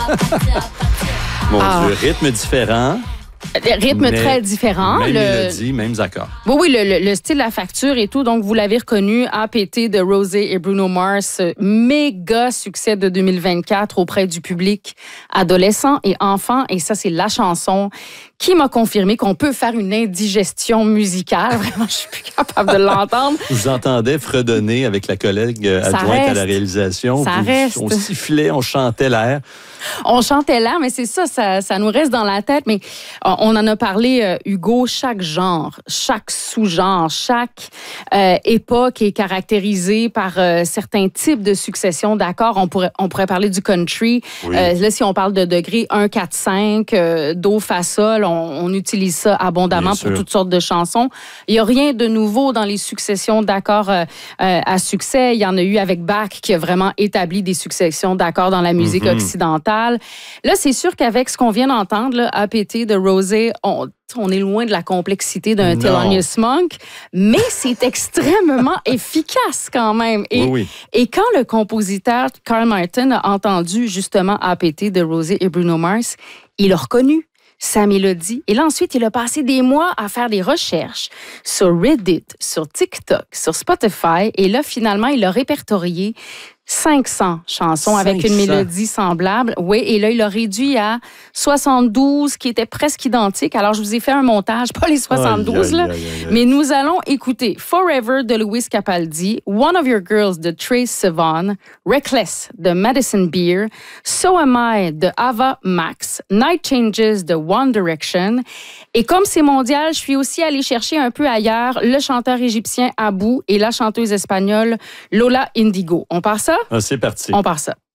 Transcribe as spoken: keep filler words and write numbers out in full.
Mon Ah. Dieu, rythme différent. Rythme mais très différent. Même Le- mélodie, mêmes accords. Oui, oui, le, le- le style, la facture et tout. Donc, vous l'avez reconnu, A P T de Rosé et Bruno Mars. Méga succès de deux mille vingt-quatre auprès du public adolescent et enfant. Et ça, c'est la chanson qui m'a confirmé qu'on peut faire une indigestion musicale. Vraiment, je suis plus capable de l'entendre. Je vous entendais fredonner avec la collègue euh, Ça adjointe reste. à la réalisation. Ça Vous- reste. On sifflait, on chantait l'air. On chantait là, mais c'est ça, ça, ça nous reste dans la tête. Mais euh, on en a parlé, euh, Hugo, chaque genre, chaque sous-genre, chaque euh, époque est caractérisée par euh, certains types de successions d'accords. On pourrait, on pourrait parler du country. Oui. Euh, là, si on parle de degrés un, quatre, cinq, euh, do, fa, sol, on, on utilise ça abondamment Bien pour sûr. toutes sortes de chansons. Il n'y a rien de nouveau dans les successions d'accords euh, euh, à succès. Il y en a eu avec Bach qui a vraiment établi des successions d'accords dans la musique Mhm. occidentale. Là, c'est sûr qu'avec ce qu'on vient d'entendre, là, A P T de Rosé, on, on est loin de la complexité d'un Non. Thelonious Monk, mais c'est extrêmement efficace quand même. Et, Oui, oui. et quand le compositeur Carl Martin a entendu justement A P T de Rosé et Bruno Mars, il a reconnu sa mélodie. Et là, ensuite, il a passé des mois à faire des recherches sur Reddit, sur TikTok, sur Spotify. Et là, finalement, il a répertorié cinq cents chansons avec une cinq cents. mélodie semblable. Oui, et là, il a réduit à soixante-douze qui étaient presque identiques. Alors, je vous ai fait un montage, pas les soixante-douze, Aïe, là, aïe, aïe, aïe. mais nous allons écouter Forever de Louis Capaldi, One of Your Girls de Trace Sivan, Reckless de Madison Beer, So Am I de Ava Max, Night Changes de One Direction. Et comme c'est mondial, je suis aussi allée chercher un peu ailleurs le chanteur égyptien Abou et la chanteuse espagnole Lola Indigo. On part ça? Ah, c'est parti. On part ça.